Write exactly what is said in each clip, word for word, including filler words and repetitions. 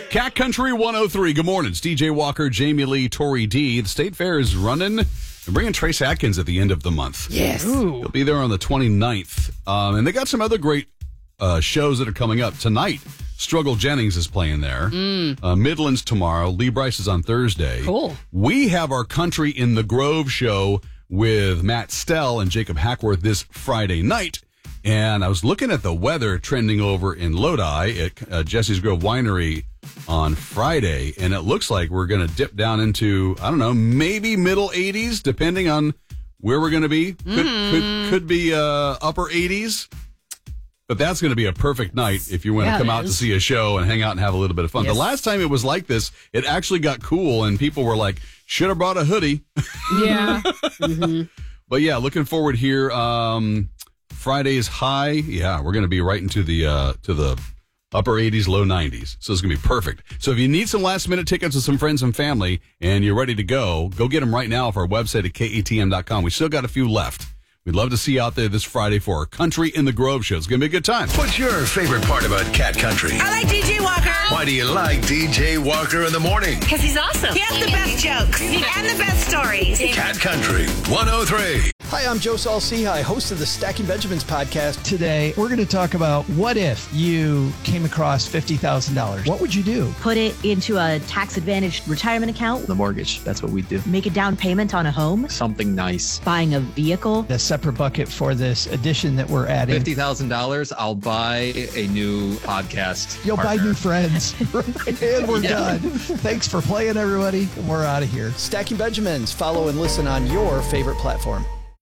Cat Country one oh three. Good morning. It's D J Walker, Jamie Lee, Tori D. The State Fair is running and bringing Trace Atkins at the end of the month. Yes. Ooh. He'll be there on the twenty-ninth. Um, and they got some other great uh, shows that are coming up. Tonight, Struggle Jennings is playing there. Mm. Uh, Midlands tomorrow. Lee Bryce is on Thursday. Cool. We have our Country in the Grove show with Matt Stell and Jacob Hackworth this Friday night. And I was looking at the weather trending over in Lodi at uh, Jesse's Grove Winery on Friday, and it looks like we're going to dip down into, I don't know, maybe middle eighties, depending on where we're going to be. Could, Mm. could, could be uh, upper eighties. But that's going to be a perfect night if you want Yeah, to come it out to is. see a show and hang out and have a little bit of fun. Yes. The last time it was like this, it actually got cool, and people were like, should have brought a hoodie. Yeah. mm-hmm. But yeah, looking forward here. Um, Friday's high. Yeah, we're going to be right into the uh, to the upper eighties, low nineties. So it's going to be perfect. So if you need some last minute tickets with some friends and family and you're ready to go, go get them right now off our website at K A T M dot com. We still got a few left. We'd love to see you out there this Friday for our Country in the Grove show. It's going to be a good time. What's your favorite part about Cat Country? I like D J Walker. Why do you like D J Walker in the morning? Because he's awesome. He has the best jokes and the best stories. Cat Country one oh three. Hi, I'm Joe Saul-Sehy, host of the Stacking Benjamins podcast. Today, we're going to talk about what if you came across fifty thousand dollars. What would you do? Put it into a tax-advantaged retirement account. The mortgage, that's what we do. Make a down payment on a home. Something nice. Buying a vehicle. A separate bucket for this addition that we're adding. fifty thousand dollars, I'll buy a new podcast. You'll partner. buy new friends. And we're Yeah. done. Thanks for playing, everybody. We're out of here. Stacking Benjamins. Follow and listen on your favorite platform.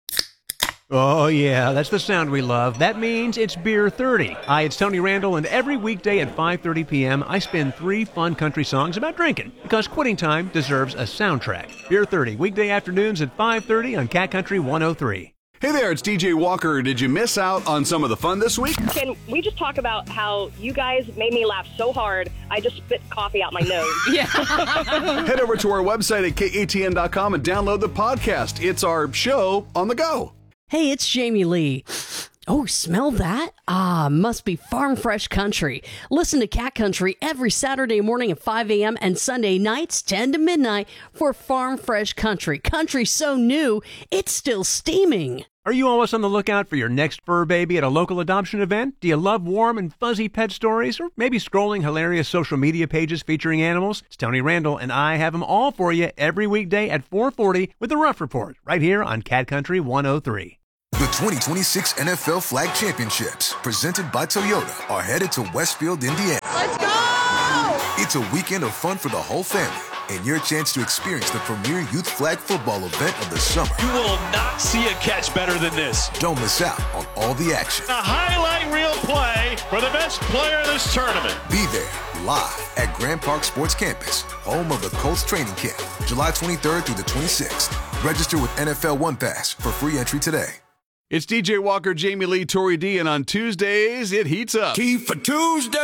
Oh, yeah, that's the sound we love. That means it's Beer thirty. Hi, it's Tony Randall, and every weekday at five thirty p.m., I spin three fun country songs about drinking, because quitting time deserves a soundtrack. Beer thirty, weekday afternoons at five thirty on Cat Country one oh three. Hey there, it's D J Walker. Did you miss out on some of the fun this week? Can we just talk about how you guys made me laugh so hard, I just spit coffee out my nose? Yeah. Head over to our website at K A T M dot com and download the podcast. It's our show on the go. Hey, it's Jamie Lee. Oh, smell that? Ah, must be Farm Fresh Country. Listen to Cat Country every Saturday morning at five a.m. and Sunday nights ten to midnight for Farm Fresh Country. Country so new, it's still steaming. Are you always on the lookout for your next fur baby at a local adoption event? Do you love warm and fuzzy pet stories? Or maybe scrolling hilarious social media pages featuring animals? It's Tony Randall, and I have them all for you every weekday at four forty with the Rough Report, right here on Cat Country one oh three. The twenty twenty-six N F L Flag Championships, presented by Toyota, are headed to Westfield, Indiana. Let's go! It's a weekend of fun for the whole family, and your chance to experience the premier youth flag football event of the summer. You will not see a catch better than this. Don't miss out on all the action. A highlight reel play for the best player in this tournament. Be there live at Grand Park Sports Campus, home of the Colts training camp, July twenty-third through the twenty-sixth. Register with N F L One Pass for free entry today. It's D J Walker, Jamie Lee, Tori D, and on Tuesdays, it heats up. Key for Tuesday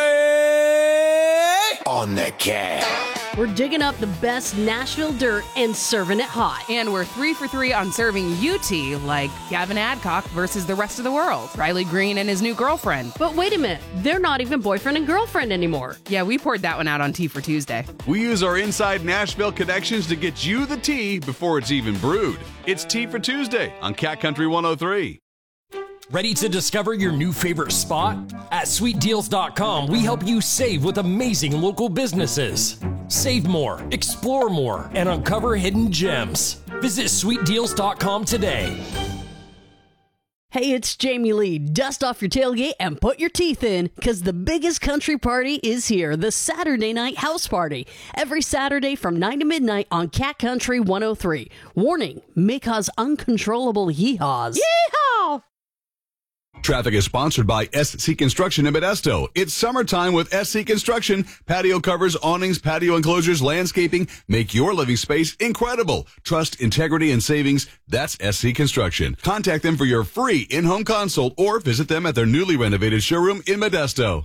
on the Cat. We're digging up the best Nashville dirt and serving it hot. And we're three for three on serving U T, like Gavin Adcock versus the rest of the world. Riley Green and his new girlfriend. But wait a minute, they're not even boyfriend and girlfriend anymore. Yeah, we poured that one out on Tea for Tuesday. We use our inside Nashville connections to get you the tea before it's even brewed. It's Tea for Tuesday on Cat Country one oh three. Ready to discover your new favorite spot? At sweet deals dot com, we help you save with amazing local businesses. Save more, explore more, and uncover hidden gems. Visit sweet deals dot com today. Hey, it's Jamie Lee. Dust off your tailgate and put your teeth in, because the biggest country party is here, the Saturday Night House Party. Every Saturday from nine to midnight on Cat Country one oh three. Warning, may cause uncontrollable yeehaws. Yeehaw! Traffic is sponsored by S C Construction in Modesto. It's summertime with S C Construction. Patio covers, awnings, patio enclosures, landscaping. Make your living space incredible. Trust, integrity, and savings. That's S C Construction. Contact them for your free in-home consult or visit them at their newly renovated showroom in Modesto.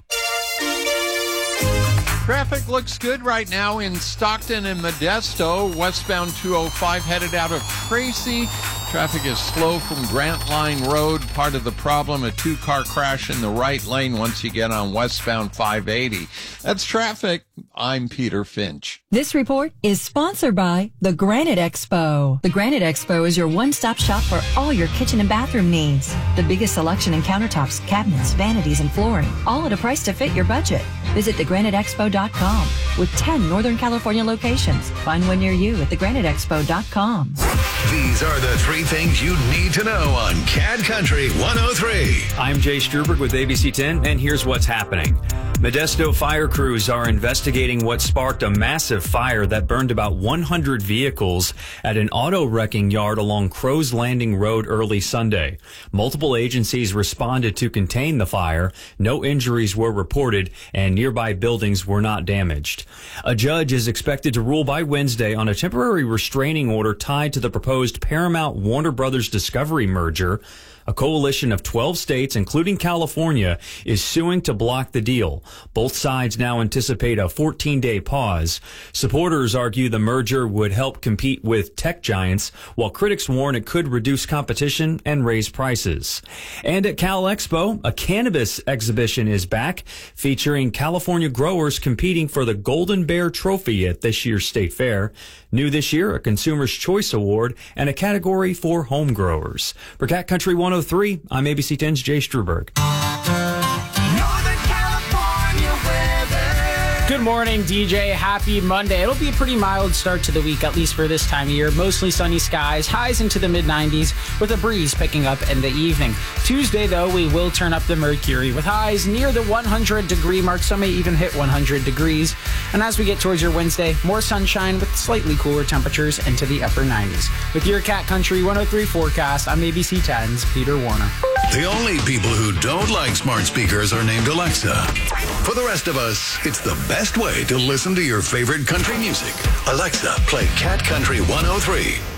Traffic looks good right now in Stockton and Modesto. Westbound two oh five headed out of Tracy. Traffic is slow from Grant Line Road. Part of the problem, a two-car crash in the right lane once you get on westbound five eighty. That's traffic. I'm Peter Finch. This report is sponsored by the Granite Expo. The Granite Expo is your one-stop shop for all your kitchen and bathroom needs. The biggest selection in countertops, cabinets, vanities, and flooring, all at a price to fit your budget. Visit the granite expo dot com with ten Northern California locations. Find one near you at the granite expo dot com. These are the three things you need to know on Cat Country one oh three. I'm Jay Struberg with A B C ten, and here's what's happening. Modesto fire crews are investigating what sparked a massive fire that burned about one hundred vehicles at an auto wrecking yard along Crow's Landing Road early Sunday. Multiple agencies responded to contain the fire. No injuries were reported, and nearby buildings were not damaged. A judge is expected to rule by Wednesday on a temporary restraining order tied to the proposed Paramount Warner Brothers Discovery merger. A coalition of twelve states, including California, is suing to block the deal. Both sides now anticipate a fourteen-day pause. Supporters argue the merger would help compete with tech giants, while critics warn it could reduce competition and raise prices. And at Cal Expo, a cannabis exhibition is back, featuring California growers competing for the Golden Bear Trophy at this year's State Fair. New this year, a Consumer's Choice Award and a category for home growers. For Cat Country one oh three, I'm A B C ten's Jay Struberg. Good morning, D J. Happy Monday. It'll be a pretty mild start to the week, at least for this time of year. Mostly sunny skies, highs into the mid nineties, with a breeze picking up in the evening. Tuesday, though, we will turn up the mercury with highs near the one hundred degree mark. Some may even hit one hundred degrees. And as we get towards your Wednesday, more sunshine with slightly cooler temperatures into the upper nineties. With your Cat Country one oh three forecast, I'm A B C ten's Peter Warner. The only people who don't like smart speakers are named Alexa. For the rest of us, it's the best way to listen to your favorite country music. Alexa, play Cat Country one oh three.